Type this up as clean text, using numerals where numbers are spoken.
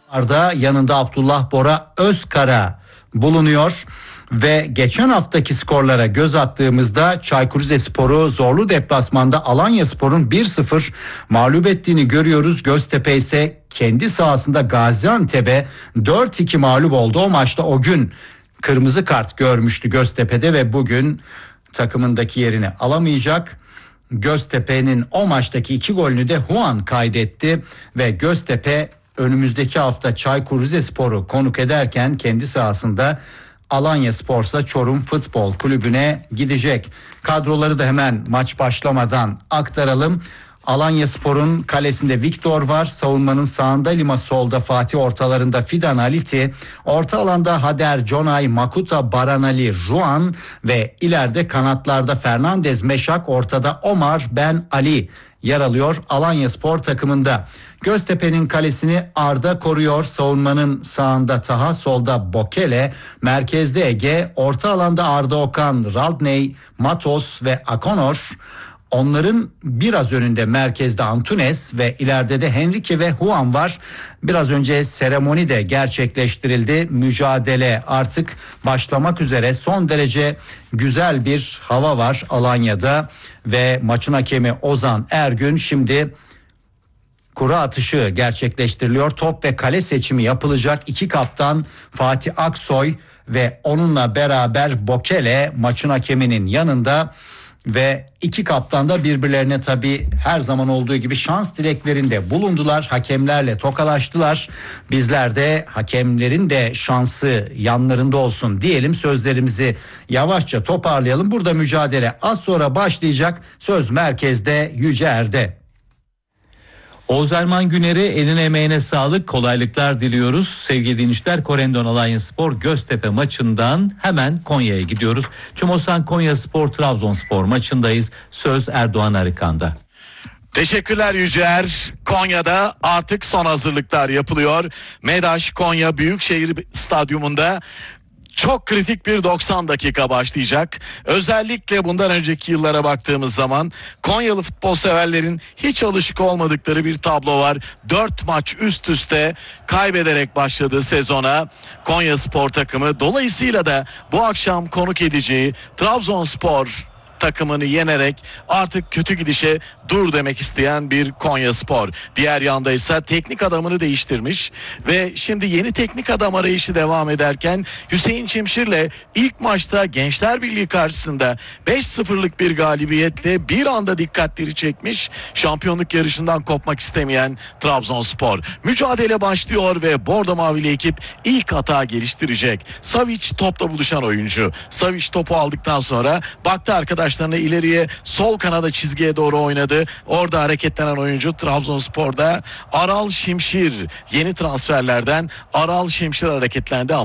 Arda yanında Abdullah Bora Özkara bulunuyor. Ve geçen haftaki skorlara göz attığımızda Çaykur Rizespor'u zorlu deplasmanda Alanyaspor'un 1-0 mağlup ettiğini görüyoruz. Göztepe ise kendi sahasında Gaziantep'e 4-2 mağlup oldu. O maçta o gün kırmızı kart görmüştü Göztepe'de ve bugün takımındaki yerini alamayacak. Göztepe'nin o maçtaki 2 golünü de Huan kaydetti ve Göztepe önümüzdeki hafta Çaykur Rizespor'u konuk ederken kendi sahasında Alanyaspor'sa Çorum Futbol Kulübü'ne gidecek. Kadroları da hemen maç başlamadan aktaralım. Alanyaspor'un kalesinde Viktor var. Savunmanın sağında Lima, solda Fatih, ortalarında Fidan Aliti. Orta alanda Hader, Conay, Makuta, Baranali, Ruan ve ileride kanatlarda Fernandez, Meşak, ortada Omar, Ben Ali yer alıyor Alanyaspor takımında. Göztepe'nin kalesini Arda koruyor. Savunmanın sağında Taha, solda Bokele, merkezde Ege, orta alanda Arda Okan, Radney, Matos ve Akonor. Onların biraz önünde merkezde Antunes ve ileride de Henrique ve Huan var. Biraz önce seremoni de gerçekleştirildi. Mücadele artık başlamak üzere. Son derece güzel bir hava var Alanya'da ve maçın hakemi Ozan Ergün şimdi kura atışı gerçekleştiriliyor. Top ve kale seçimi yapılacak. İki kaptan Fatih Aksoy ve onunla beraber Bokele maçın hakeminin yanında. Ve iki kaptan da birbirlerine tabii her zaman olduğu gibi şans dileklerinde bulundular. Hakemlerle tokalaştılar. Bizler de hakemlerin de şansı yanlarında olsun diyelim. Sözlerimizi yavaşça toparlayalım. Burada mücadele az sonra başlayacak. Söz merkezde Yüce Er'de. Oğuz Erman Güner'e eline emeğine sağlık, kolaylıklar diliyoruz. Sevgili dinleyiciler, Korendon Alanyaspor Göztepe maçından hemen Konya'ya gidiyoruz. Tümosan Konyaspor Trabzonspor maçındayız. Söz Erdoğan Arıkan'da. Teşekkürler Yücer. Konya'da artık son hazırlıklar yapılıyor. MEDAŞ Konya Büyükşehir Stadyumunda çok kritik bir 90 dakika başlayacak. Özellikle bundan önceki yıllara baktığımız zaman Konyalı futbol severlerin hiç alışık olmadıkları bir tablo var. 4 maç üst üste kaybederek başladığı sezona Konyaspor takımı, dolayısıyla da bu akşam konuk edeceği Trabzonspor takımını yenerek artık kötü gidişe dur demek isteyen bir Konyaspor. Diğer yanda ise teknik adamını değiştirmiş ve şimdi yeni teknik adam arayışı devam ederken Hüseyin Çimşir'le ilk maçta Gençler Birliği karşısında 5-0'lık bir galibiyetle bir anda dikkatleri çekmiş. Şampiyonluk yarışından kopmak istemeyen Trabzonspor. Mücadele başlıyor ve Bordo Mavili ekip ilk hata geliştirecek. Savic topla buluşan oyuncu. Savic topu aldıktan sonra baktı arkadaşlarına, ileriye sol kanada çizgiye doğru oynadı. Orada hareketlenen oyuncu Trabzonspor'da Aral Şimşir, yeni transferlerden Aral Şimşir hareketlendi.